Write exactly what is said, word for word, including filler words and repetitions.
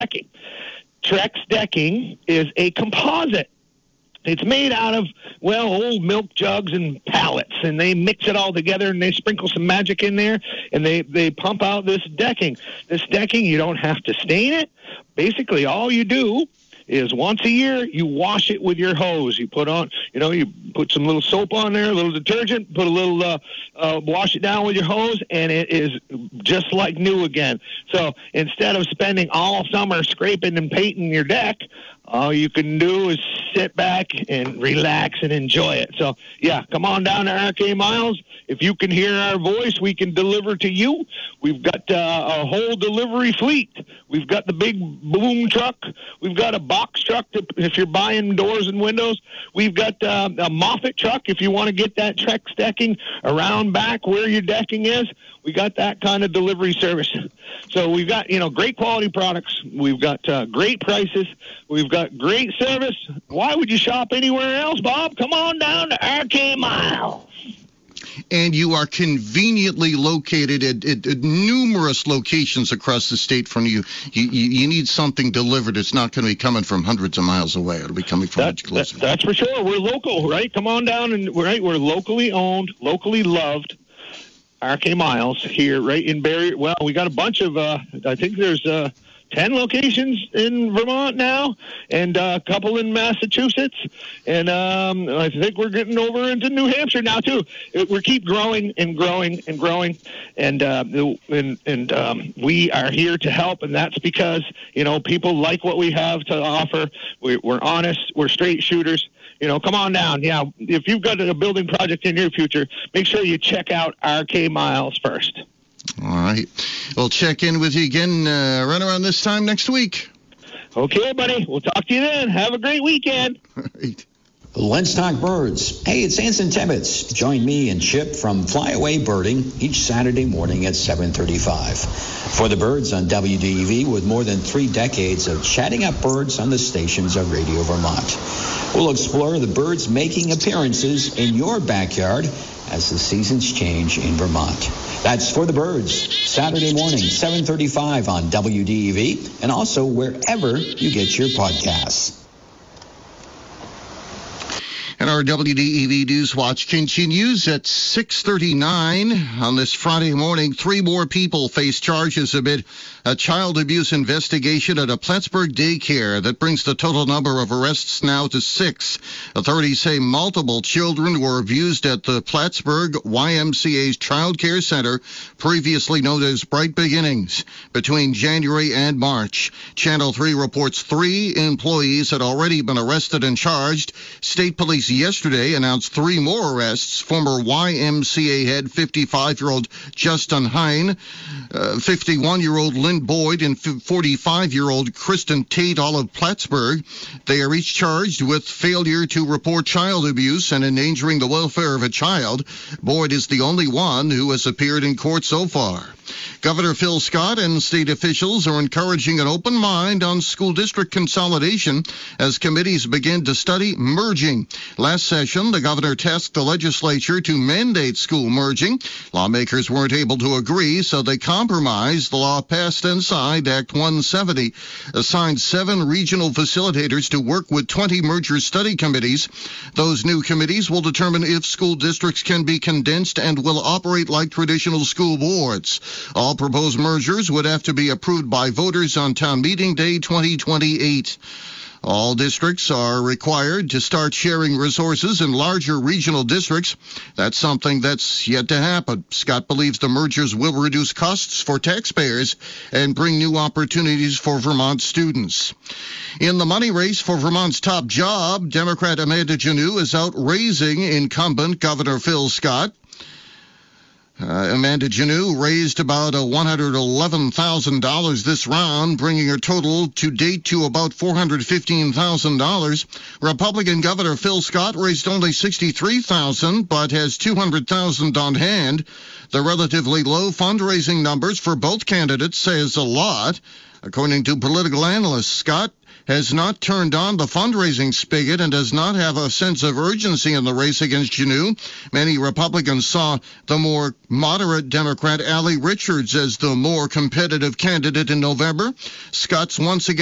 decking. Trex decking is a composite. It's made out of, well, old milk jugs and pallets, and they mix it all together, and they sprinkle some magic in there, and they, they pump out this decking. This decking, you don't have to stain it. Basically, all you do is once a year, you wash it with your hose. You put on, you know, you put some little soap on there, a little detergent, put a little, uh, uh, wash it down with your hose, and it is just like new again. So instead of spending all summer scraping and painting your deck, all you can do is sit back and relax and enjoy it. So, yeah, come on down to R K Miles. If you can hear our voice, we can deliver to you. We've got uh, a whole delivery fleet. We've got the big boom truck. We've got a box truck to, if you're buying doors and windows. We've got uh, a Moffett truck if you want to get that Trex decking around back where your decking is. We got that kind of delivery service. So we've got, you know, great quality products. We've got uh, great prices. We've got great service. Why would you shop anywhere else, Bob? Come on down to R K Miles. And you are conveniently located at, at, at numerous locations across the state from you. You, you. you need something delivered. It's not going to be coming from hundreds of miles away. It'll be coming from that, much closer. That, that's for sure. We're local, right? Come on down and right. We're locally owned, locally loved. R K Miles here, right in Barrie. Well, we got a bunch of. Uh, I think there's uh, ten locations in Vermont now, and uh, a couple in Massachusetts, and um, I think we're getting over into New Hampshire now too. It, we keep growing and growing and growing, and uh, and and um, we are here to help, and that's because you know people like what we have to offer. We, we're honest, we're straight shooters. You know, come on down. Yeah, if you've got a building project in your future, make sure you check out R K Miles first. All right. We'll check in with you again uh, right around this time next week. Okay, buddy. We'll talk to you then. Have a great weekend. All right. Let's talk birds. Hey, it's Anson Tibbetts. Join me and Chip from Flyaway Birding each Saturday morning at seven thirty-five. For the birds on W D E V, with more than three decades of chatting up birds on the stations of Radio Vermont. We'll explore the birds making appearances in your backyard as the seasons change in Vermont. That's For the Birds, Saturday morning, seven thirty-five on W D E V, and also wherever you get your podcasts. And our W D E V News Watch continues at six thirty-nine on this Friday morning. Three more people face charges amid a child abuse investigation at a Plattsburgh daycare. That brings the total number of arrests now to six. Authorities say multiple children were abused at the Plattsburgh Y M C A's Child Care Center, previously known as Bright Beginnings, between January and March. Channel three reports three employees had already been arrested and charged. State police yesterday announced three more arrests. Former Y M C A head fifty-five-year-old Justin Hine, uh, fifty-one-year-old Lynn Boyd, and forty-five-year-old Kristen Tate, all of Plattsburgh. They are each charged with failure to report child abuse and endangering the welfare of a child. Boyd is the only one who has appeared in court so far. Governor Phil Scott and state officials are encouraging an open mind on school district consolidation as committees begin to study merging. Last session, the governor tasked the legislature to mandate school merging. Lawmakers weren't able to agree, so they compromised. The law passed and signed Act one seventy, assigned seven regional facilitators to work with twenty merger study committees. Those new committees will determine if school districts can be condensed and will operate like traditional school boards. All proposed mergers would have to be approved by voters on town meeting day twenty twenty-eight. All districts are required to start sharing resources in larger regional districts. That's something that's yet to happen. Scott believes the mergers will reduce costs for taxpayers and bring new opportunities for Vermont students. In the money race for Vermont's top job, Democrat Amanda Janot is outraising incumbent Governor Phil Scott. Uh, Amanda Janot raised about uh, one hundred eleven thousand dollars this round, bringing her total to date to about four hundred fifteen thousand dollars. Republican Governor Phil Scott raised only sixty-three thousand dollars, but has two hundred thousand dollars on hand. The relatively low fundraising numbers for both candidates says a lot. According to political analyst Scott has not turned on the fundraising spigot and does not have a sense of urgency in the race against Janu. Many Republicans saw the more moderate Democrat Allie Richards as the more competitive candidate in November. Scott's once again